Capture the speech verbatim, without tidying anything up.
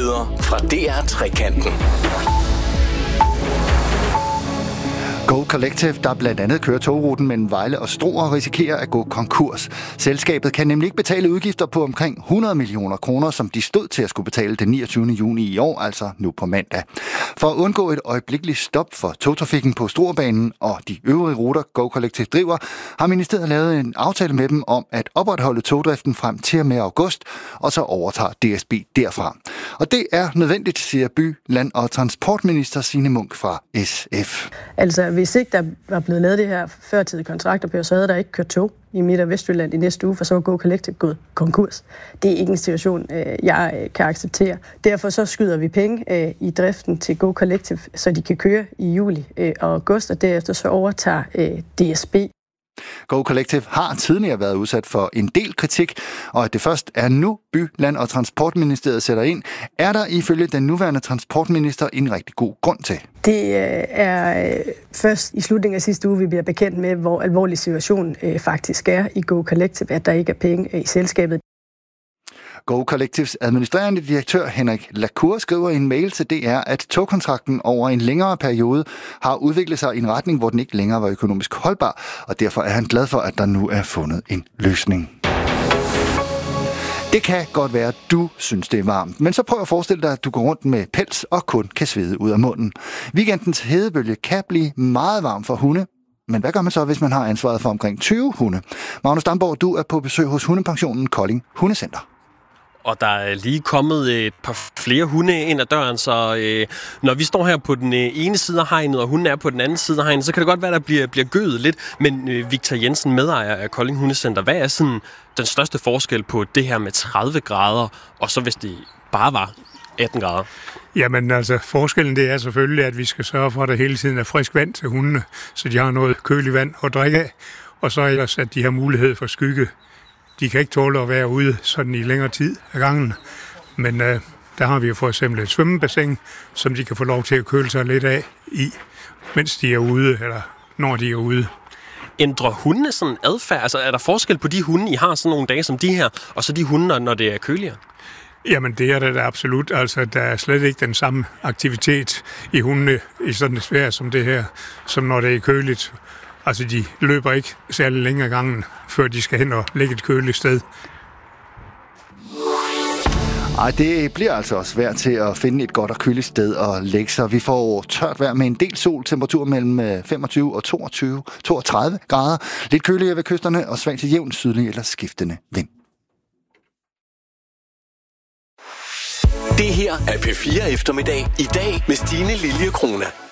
nyheder fra D R Trekanten. Go Collective, der blandt andet kører togruten mellem Vejle og Struer, risikerer at gå konkurs. Selskabet kan nemlig ikke betale udgifter på omkring hundrede millioner kroner, som de stod til at skulle betale den niogtyvende juni i år, altså nu på mandag. For at undgå et øjeblikkeligt stop for togtrafikken på Struerbanen og de øvrige ruter, Go Collective driver, har ministeriet lavet en aftale med dem om at opretholde togdriften frem til og med august, og så overtager D S B derfra. Og det er nødvendigt, siger by-, land- og transportminister Signe Munk fra S F. Altså, hvis ikke der var blevet lavet det her førtidige kontrakter på, så havde der ikke kørt tog i Midt- og Vestjylland i næste uge, for så var Go Collective gået konkurs. Det er ikke en situation, jeg kan acceptere. Derfor så skyder vi penge i driften til Go Collective, så de kan køre i juli og august, og derefter så overtager D S B. Go Collective har tidligere været udsat for en del kritik, og at det først er nu, by-, land- og transportministeriet sætter ind, er der ifølge den nuværende transportminister en rigtig god grund til. Det er først i slutningen af sidste uge, vi bliver bekendt med, hvor alvorlig situationen faktisk er i Go Collective, at der ikke er penge i selskabet. Go Collectives administrerende direktør Henrik Lacour skriver i en mail til D R, at togkontrakten over en længere periode har udviklet sig i en retning, hvor den ikke længere var økonomisk holdbar, og derfor er han glad for, at der nu er fundet en løsning. Det kan godt være, at du synes, det er varmt, men så prøv at forestille dig, at du går rundt med pels og kun kan svede ud af munden. Weekendens hedebølge kan blive meget varm for hunde. Men hvad gør man så, hvis man har ansvaret for omkring tyve hunde? Magnus Damborg, du er på besøg hos Hundepensionen Kolding Hundecenter. Og der er lige kommet et par flere hunde ind ad døren, så øh, når vi står her på den øh, ene side af hegnet, og hunden er på den anden side af hegnet, så kan det godt være, der bliver, bliver gødet lidt. Men øh, Victor Jensen, medejer af Kolding Hundecenter, hvad er sådan den største forskel på det her med tredive grader, og så hvis det bare var atten grader? Jamen altså, forskellen det er selvfølgelig, at vi skal sørge for, at der hele tiden er frisk vand til hundene, så de har noget køligt vand at drikke af, og så ellers, at de har mulighed for skygge. De kan ikke tåle at være ude sådan i længere tid af gangen, men øh, der har vi jo for eksempel et svømmebassin, som de kan få lov til at køle sig lidt af i, mens de er ude, eller når de er ude. Ændrer hundene sådan adfærd? Altså er der forskel på de hunde, I har sådan nogle dage som de her, og så de hunde, når det er køligere? Jamen det er det da absolut. Altså der er slet ikke den samme aktivitet i hundene i sådan et vejr som det her, som når det er køligt. Altså, de løber ikke særlig længe ad gangen, før de skal hen og lægge et køligt sted. Ej, det bliver altså også svært til at finde et godt og køligt sted at lægge sig. Vi får tørt vejr med en del sol, temperatur mellem femogtyve og toogtyve, toogtredive grader. Lidt køligere ved kysterne og svag til jævn sydlig eller skiftende vind. Det her er P fire Eftermiddag i dag med Stine Lilje Krone.